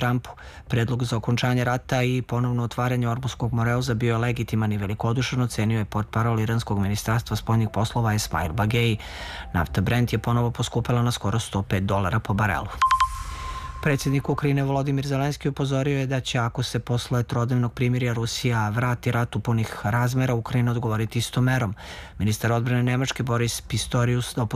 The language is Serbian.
Trumpu. Predlog za okončanje rata i ponovno otvaranje Ormuskog Moreuza bio je legitiman i velikodušan, ocenio je portparol iranskog ministarstva spoljnih poslova Esmail Bagei. Nafta Brent je ponovo poskupela na skoro $105 po barelu. Predsjednik Ukrajine Volodimir Zelenski upozorio je da će, ako se posle trodnevnog primirja Rusija vrati ratu punih razmera, Ukrajina odgovoriti istom merom. Ministar odbrane Nemačke Boris Pistorius